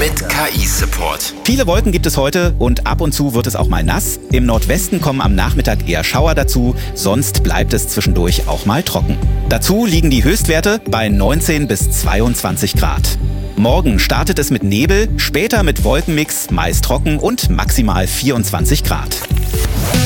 mit KI-Support. Viele Wolken gibt es heute und ab und zu wird es auch mal nass. Im Nordwesten kommen am Nachmittag eher Schauer dazu, sonst bleibt es zwischendurch auch mal trocken. Dazu liegen die Höchstwerte bei 19 bis 22 Grad. Morgen startet es mit Nebel, später mit Wolkenmix, meist trocken und maximal 24 Grad.